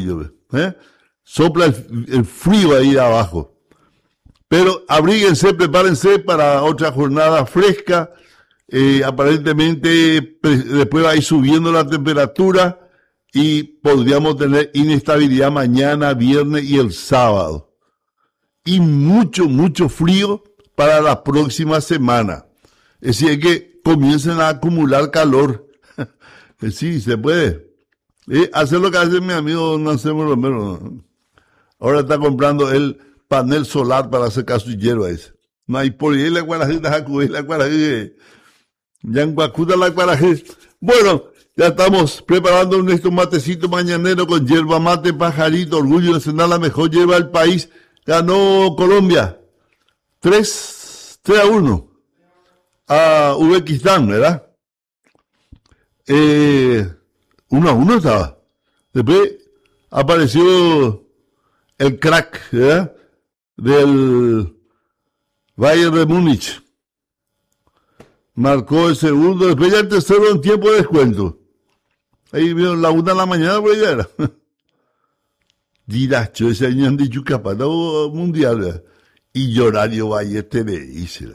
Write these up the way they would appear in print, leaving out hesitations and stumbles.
llueve. Sopla el frío ahí abajo. Pero abríguense, prepárense para otra jornada fresca. Aparentemente después va a ir subiendo la temperatura y podríamos tener inestabilidad mañana, viernes y el sábado. Y mucho frío para la próxima semana. Es decir, que comiencen a acumular calor. Sí, se puede. Hacer lo que hace mi amigo Anselmo Romero. Ahora está comprando el panel solar para secar su hierba. No hay por ahí la guarajita, la guarajita. Ya en Guacuta la guarajita. Bueno, ya estamos preparando nuestro matecito mañanero con yerba mate, pajarito, orgullo nacional, la mejor yerba del país. Ganó Colombia 3-1 a Uzbekistán, ¿verdad? 1-1 estaba. Después apareció el crack, ¿verdad? Del Bayern de Múnich. Marcó el segundo, después ya el tercero en tiempo de descuento. Ahí vieron la 1 de la mañana, pues ya era. Diracho, ese año han dicho campeonato mundial, ¿verdad? Y Llorario Valle TV, dice.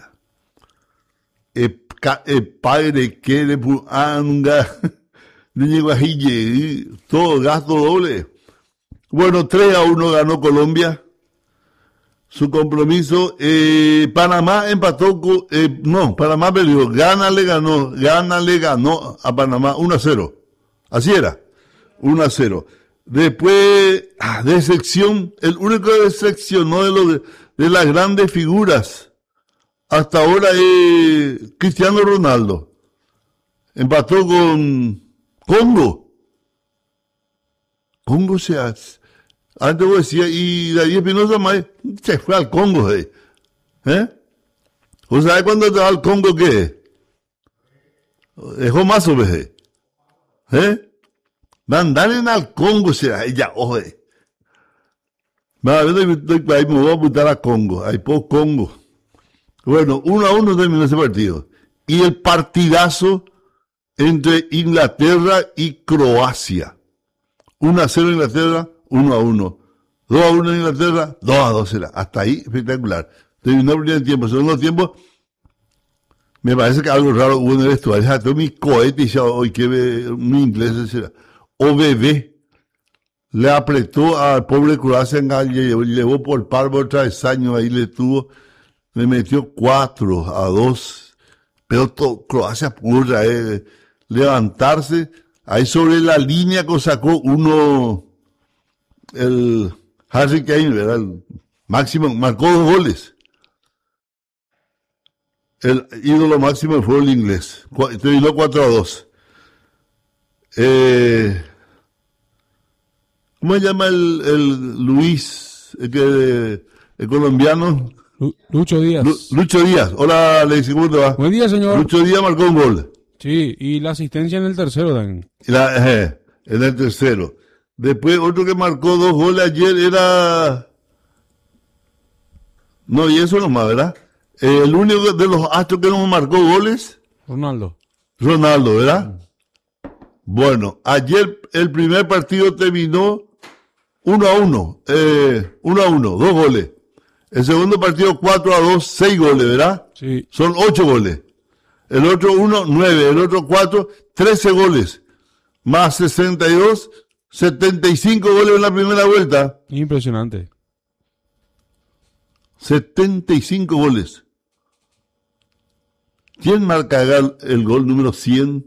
El padre que le anga de Ñeguajille, todo gasto doble. Bueno, 3-1 ganó Colombia. Su compromiso, Panamá empató con, Panamá perdió, Ghana le ganó a Panamá 1-0. Así era, 1-0. Después, decepción, el único que decepcionó de las grandes figuras hasta ahora es Cristiano Ronaldo. Empató con Congo. Congo se hace. Antes vos decías, y David Espinosa se fue al Congo, ¿Vos sabés cuándo te va al Congo qué? Dejó más o menos, Mandan al Congo, será ella, oye. Va a ver, ahí me voy a apuntar a Congo, ahí por Congo. Bueno, 1-1 terminó ese partido. Y el partidazo entre Inglaterra y Croacia. 1-0 Inglaterra, 1-1. 2-1 Inglaterra, 2-2 será. Hasta ahí, espectacular. Terminó el primer tiempo. Segundo tiempo, me parece que algo raro hubo en el vestuario. Tengo mi cohete y ya hoy que mi inglés será. OBB le apretó al pobre Croacia, llevó por par por travesaño, ahí le metió 4-2. Pero Croacia pudo levantarse. Ahí sobre la línea que sacó uno, el Harry Kane, ¿verdad? El máximo, marcó 2 goles. El ídolo máximo fue el inglés. Terminó 4-2. ¿Cómo se llama el Luis, el colombiano? Lucho Díaz. Lucho Díaz. Hola, Alexis, ¿cómo te va? Buen día, señor. Lucho Díaz marcó un gol. Sí, y la asistencia en el tercero también. En el tercero. Después, otro que marcó 2 goles ayer era... No, y eso nomás, ¿verdad? El único de los astros que no marcó goles... Ronaldo, ¿verdad? Bueno, ayer el primer partido terminó 1-1. 1-1, 2 goles. El segundo partido 4-2, 6 goles, ¿verdad? Sí. Son 8 goles. El otro 1, 9. El otro 4, 13 goles. Más 62, 75 goles en la primera vuelta. Impresionante. 75 goles. ¿Quién marca el gol número 100?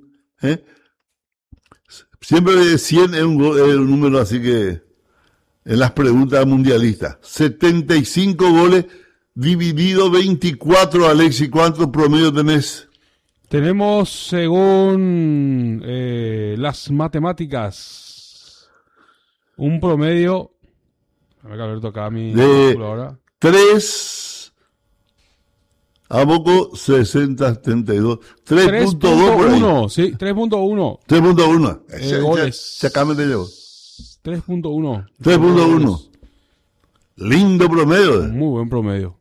Siempre 100 es un número así que en las preguntas mundialistas. 75 goles dividido 24, Alexis. ¿Cuántos promedios tenés? Tenemos, según las matemáticas, un promedio... Déjame que Alberto acá mi calculadora. 3... ¿A poco? 60, 72. 3.2 por ahí. 3.1, sí, 3.1. 3.1. Goles. Se acaban de llevar. 3.1. 3.1. Lindo promedio. Muy buen promedio.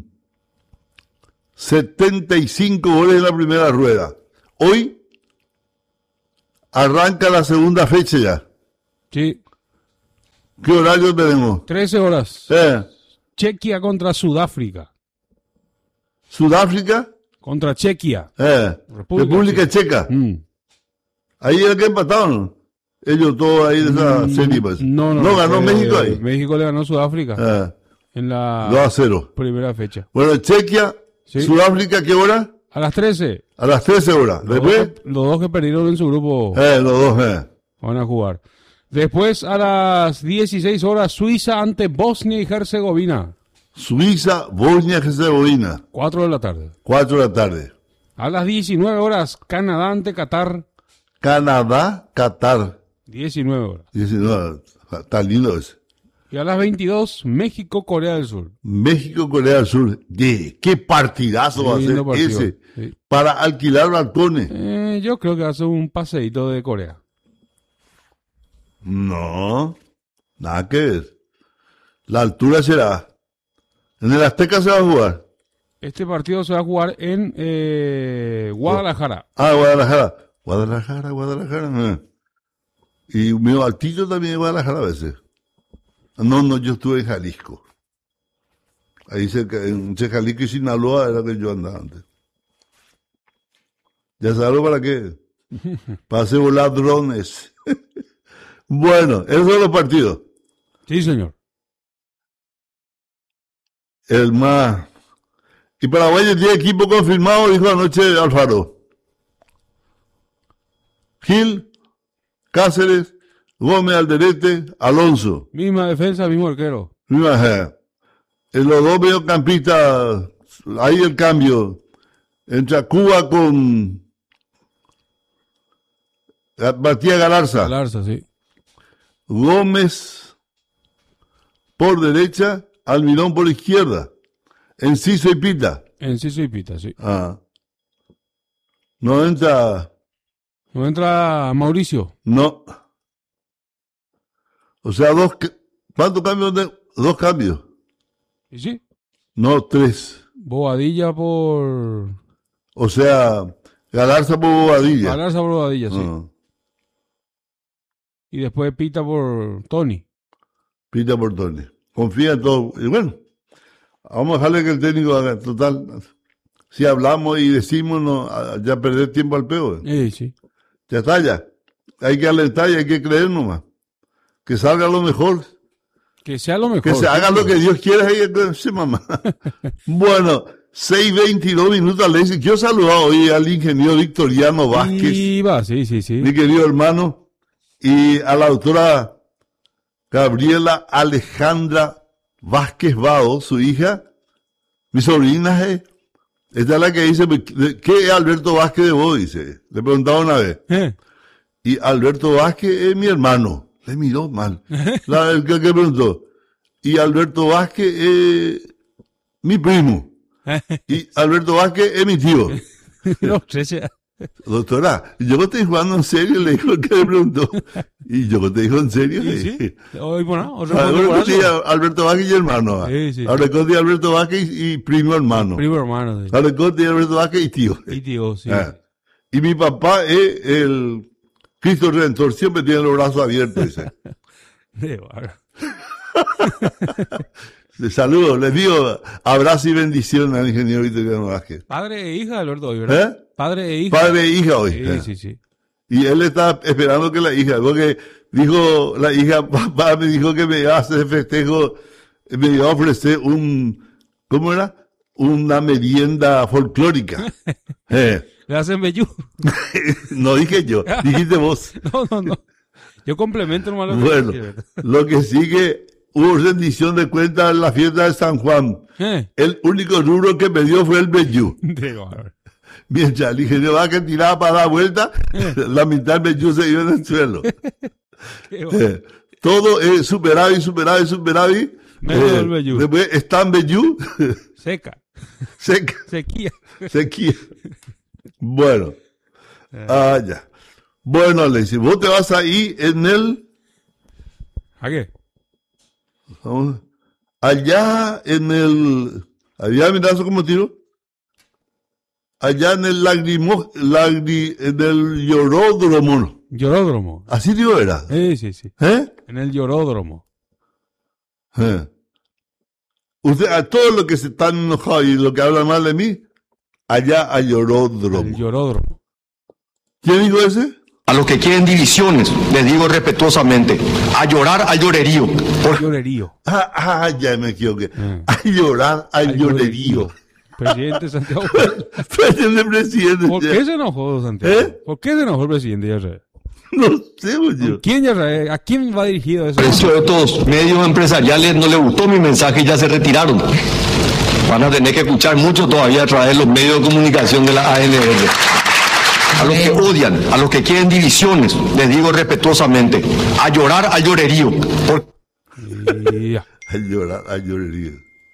75 goles en la primera rueda. Hoy arranca la segunda fecha ya. Sí. ¿Qué horario tenemos? 13 horas. Eh, Chequia contra Sudáfrica. Sudáfrica, Contra Chequia. República Checa. Mm. Ahí es el que empataron. Ellos todos ahí de esa serie, pues. No, ganó México ahí. México le ganó a Sudáfrica en la 2-0. primera fecha. Bueno, Chequia, Sí. Sudáfrica, ¿qué hora? A las 13. A las 13 horas. Después, Los dos que perdieron en su grupo los dos, van a jugar. Después, a las 16 horas, Suiza ante Bosnia y Herzegovina. Suiza, Bosnia, Herzegovina. 4 de la tarde. 4 de la tarde. A las 19 horas, Canadá ante Qatar. Canadá, Qatar. 19 horas. 19. Está lindo ese. Y a las 22, México, Corea del Sur. México, Corea del Sur. ¿Qué partidazo va a ser Lindo partido. ese? Sí. Para alquilar balcones. Yo creo que va a ser un paseíto de Corea. No, nada que ver. La altura será. En el Azteca se va a jugar. Este partido se va a jugar en Guadalajara. Guadalajara. Guadalajara. Y medio altillo también de Guadalajara a veces. No, yo estuve en Jalisco. Ahí cerca, entre Jalisco y Sinaloa era que yo andaba antes. ¿Ya sabes para qué? Para hacer volar drones. Bueno, esos son los partidos. Sí, señor. El más... Y Paraguay tiene equipo confirmado, dijo anoche Alfaro. Gil, Cáceres, Gómez Alderete, Alonso. Misma defensa, mismo arquero. En los dos mediocampistas, ahí el cambio. Entre Cuba con Matías Galarza. Galarza, sí. Gómez por derecha, Almirón por izquierda. Enciso y Pita. Enciso y Pita, sí. No entra. ¿No entra Mauricio? No. O sea, ¿cuántos cambios? Dos cambios. ¿Y sí? No, tres. Bobadilla por... O sea, Galarza por Bobadilla. Galarza por Bobadilla, sí. Y después Pita por Tony. Pita por Tony. Confía en todo. Y bueno, vamos a dejarle que el técnico haga. Total, si hablamos y decimos, ya perder tiempo al peor. Sí. Ya está, ya. Hay que alentar y hay que creer nomás. Que salga lo mejor. Que sea lo mejor. Que se haga lo que Dios quiera. Sí, mamá. Bueno, 6:22 minutos, Alexis. Quiero saludar hoy al ingeniero Victoriano Vázquez. Sí. Mi querido hermano. Y a la doctora Gabriela Alejandra Vázquez Vado, su hija. Mi sobrina, esta es la que dice, ¿qué es Alberto Vázquez de vos? Dice. Le preguntaba una vez. Y Alberto Vázquez es mi hermano. Le miró mal. El que preguntó. Y Alberto Vázquez es mi primo. Y Alberto Vázquez es mi tío. Doctora, yo que estoy jugando en serio, le dijo el que le preguntó. Y yo que te dijo en serio. Sí. Alberto Vázquez y hermano. Sí. Ahora contigo Alberto Vázquez y primo hermano. Primo hermano. Sí. Ahora contigo Alberto Vázquez y tío. Y tío, sí. Y mi papá es el Cristo Redentor, siempre tiene los brazos abiertos, dice. Les saludo, les digo abrazo y bendición al ingeniero Victoriano Vázquez. Padre e hija, Alberto, hoy, ¿verdad? Padre e hija. Padre e hija hoy. Sí. Y él está esperando que la hija, porque dijo la hija, papá me dijo que me iba a hacer festejo, me iba a ofrecer ¿cómo era? Una merienda folclórica. Le hacen vellú. No dije yo, dijiste vos. No. Yo complemento nomás lo que lo que sigue, hubo rendición de cuentas en la fiesta de San Juan. El único rubro que me dio fue el vellú. Mientras el ingeniero va que tiraba para dar vuelta, la mitad del vellú se iba en el suelo. Todo es superávit. Menos el vellú. Después está en vellú. Seca. Sequía. Bueno. Ya. Bueno, Alexis, vos te vas ahí en el... ¿A qué? Allá en el... Allá, mirá eso como tiro. Allá en el en el lloródromo. Lloródromo. Así digo era. Sí. ¿Eh? En el lloródromo. Usted, a todos los que se están enojados y los que hablan mal de mí, allá al El lloródromo. lloródromo. ¿Quién dijo ese? A los que quieren divisiones, les digo respetuosamente, a llorar al llorerío. Llorerío. Ya me equivoqué. A llorar al llorerío. Presidente Santiago. Presidente. ¿Por qué se enojó Santiago? ¿Eh? ¿Por qué se enojó el presidente Yarrae? No sé, yo. ¿Quién Yarrae? ¿A quién va dirigido eso? Precio de estos medios empresariales no les gustó mi mensaje y ya se retiraron. Van a tener que escuchar mucho todavía a través de los medios de comunicación de la ANR. A los que odian, a los que quieren divisiones, les digo respetuosamente, a llorar al llorerío. Ya. A llorar al llorerío.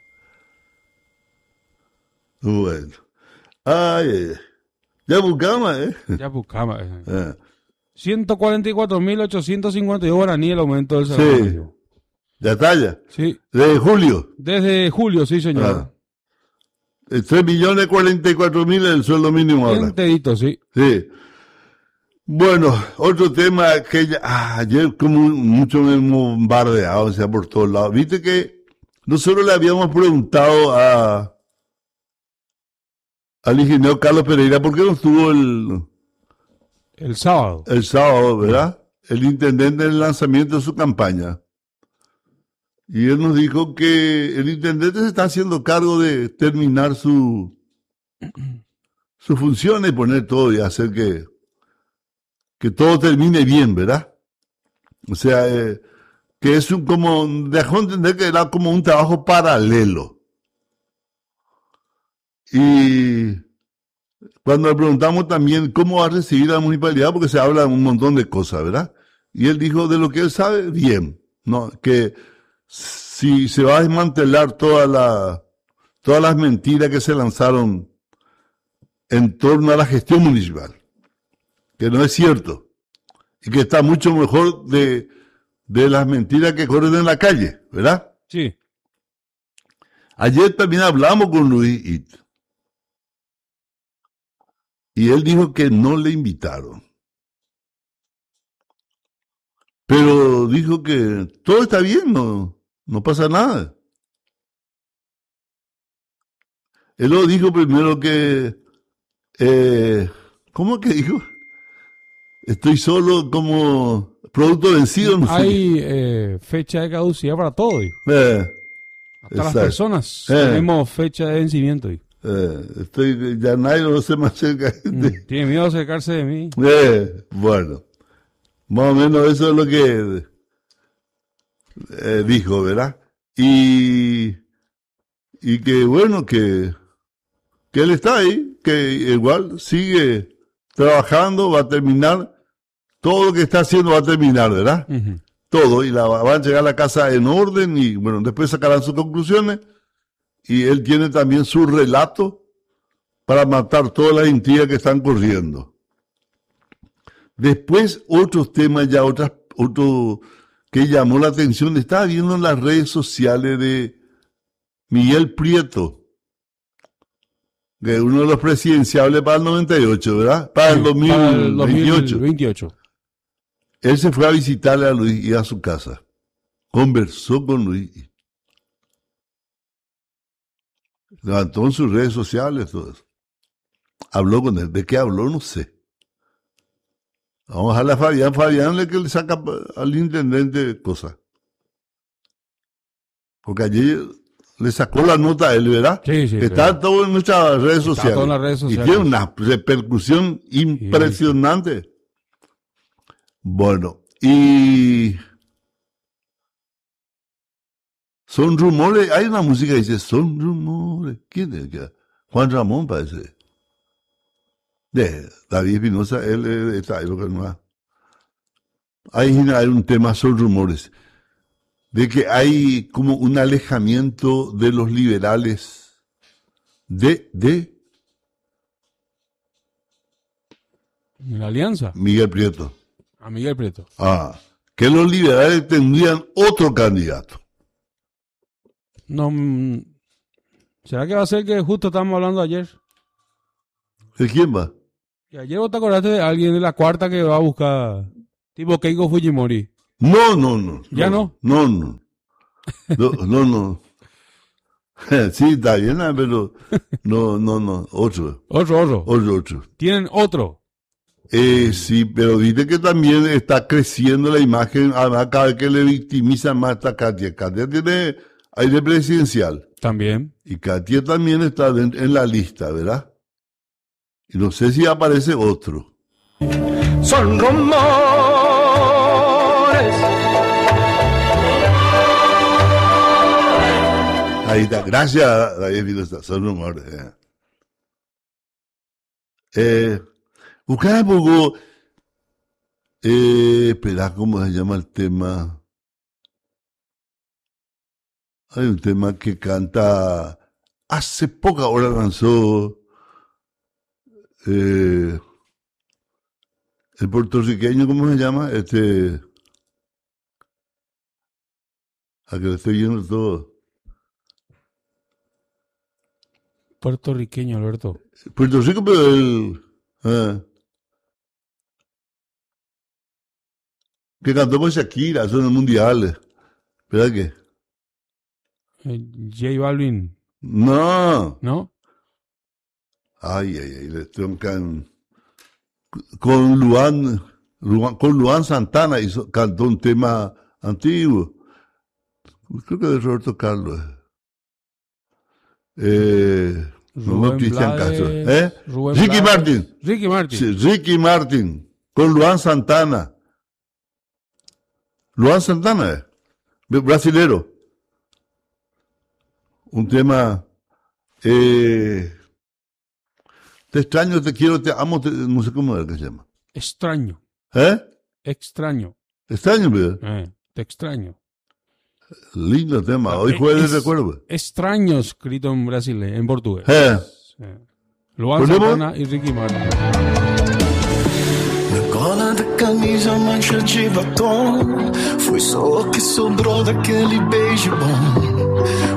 Bueno. Ay. Ya buscamos, Ya buscamos. 144.852 144.852 guaraní el aumento del salario. Ya está ya. Sí. De julio. Desde julio, sí, señor. 3.044.000 el sueldo mínimo ahora. Enterito, sí. Sí. Bueno, otro tema que ayer como mucho me hemos bombardeado, o sea, por todos lados. Viste que nosotros le habíamos preguntado al ingeniero Carlos Pereira por qué no estuvo El sábado. el sábado, ¿verdad? El intendente en el lanzamiento de su campaña. Y él nos dijo que el intendente se está haciendo cargo de terminar su función y poner todo y hacer que todo termine bien, ¿verdad? O sea, que es como, dejó entender que era como un trabajo paralelo. Y cuando le preguntamos también cómo va a recibir la municipalidad, porque se habla de un montón de cosas, ¿verdad? Y él dijo de lo que él sabe, bien, ¿no? Que si se va a desmantelar todas las mentiras que se lanzaron en torno a la gestión municipal, que no es cierto, y que está mucho mejor de las mentiras que corren en la calle, ¿verdad? Sí. Ayer también hablamos con Luis It, y él dijo que no le invitaron. Pero dijo que todo está bien, no pasa nada. Él lo dijo primero que, ¿cómo que dijo? Estoy solo como producto vencido. No sé. Hay fecha de caducidad para todo, hijo. Hasta las exacto. personas tenemos fecha de vencimiento, hijo. Ya nadie no se me acerca. Tiene miedo de acercarse de mí. Bueno, más o menos eso es lo que dijo, ¿verdad? Y que bueno, que él está ahí, que igual sigue trabajando, va a terminar, todo lo que está haciendo va a terminar, ¿verdad? Uh-huh. Todo, y van a llegar a la casa en orden y bueno, después sacarán sus conclusiones y él tiene también su relato para matar todas las intrigas que están corriendo. Después otros temas ya, otro que llamó la atención, estaba viendo en las redes sociales de Miguel Prieto, que es uno de los presidenciables para el 98, ¿verdad? Para el 2028. 2028. Él se fue a visitarle a Luis y a su casa. Conversó con Luis. Levantó en sus redes sociales todo eso. Habló con él. ¿De qué habló? No sé. Vamos a dejarle a Fabián. Fabián que le saca al intendente cosas. Porque ayer le sacó la nota a él, ¿verdad? Sí, sí. Está todo en nuestras redes sociales. Todo en las redes Y sociales. tiene una repercusión impresionante. Sí. Bueno, y son rumores. Hay una música que dice, son rumores. ¿Quién es? Juan Ramón parece. David Espinosa, él está ahí, lo que no ha. Hay un tema, son rumores, de que hay como un alejamiento de los liberales de la alianza. Miguel Prieto. A Miguel Prieto. Que los liberales tendrían otro candidato. No, ¿será que va a ser que justo estábamos hablando ayer? ¿De quién va? Y ayer vos te acordaste de alguien de la cuarta que va a buscar, tipo Keiko Fujimori. No. ¿Ya no? No. No. Sí, está bien, pero no. Otro. Tienen otro. Sí, pero viste que también está creciendo la imagen, además cada vez que le victimizan más a Katia. Katia tiene aire presidencial. También. Y Katia también está en la lista, ¿verdad? Y no sé si aparece otro. Son rumores. Ahí está. Gracias, David Vilesta. Son rumores. Buscá un poco. Espera, ¿cómo se llama el tema? Hay un tema que canta. Hace poca hora lanzó. El puertorriqueño, ¿cómo se llama? A que le estoy viendo todo. Puertorriqueño, Alberto. Puerto Rico, pero el. Que cantó con Shakira, son los mundiales. ¿Verdad que? J Balvin. No. ¿No? Ay, le troncan. Con Luan Santana cantó un tema antiguo. Creo que de Roberto Carlos. No, Cristian Castro. Ricky Martin. Sí, Ricky Martin. Con Luan Santana. Luan Santana, brasilero. Un tema. Te extraño, te quiero, te amo, no sé cómo es que se llama. Extraño. Extraño. Extraño, ¿verdad? Te extraño. Lindo tema. Hoy jueves recuerdo. Extraño escrito en Brasil, en portugués. Luan Santana y Ricky Martin. Na gola da camisa, mancha de batom. Foi só o que sobrou daquele beijo bom.